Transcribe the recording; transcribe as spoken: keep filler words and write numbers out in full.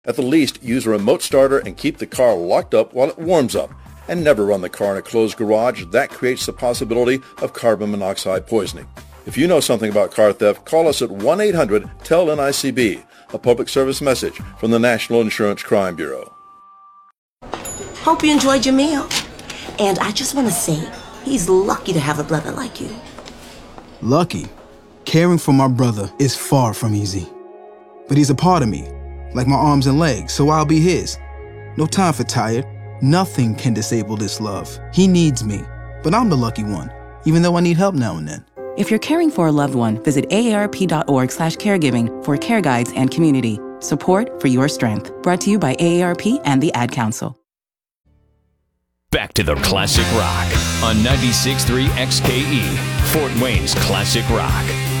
At the least, use a remote starter and keep the car locked up while it warms up. And never run the car in a closed garage. That creates the possibility of carbon monoxide poisoning. If you know something about car theft, call us at one eight hundred T E L N I C B, a public service message from the National Insurance Crime Bureau. Hope you enjoyed your meal. And I just want to say, he's lucky to have a brother like you. Lucky? Caring for my brother is far from easy. But he's a part of me, like my arms and legs, so I'll be his. No time for tired. Nothing can disable this love. He needs me, but I'm the lucky one, even though I need help now and then. If you're caring for a loved one, visit aarp.org slash caregiving for care guides and community. Support for your strength. Brought to you by A A R P and the Ad Council. Back to the Classic Rock on ninety-six point three X K E, Fort Wayne's Classic Rock.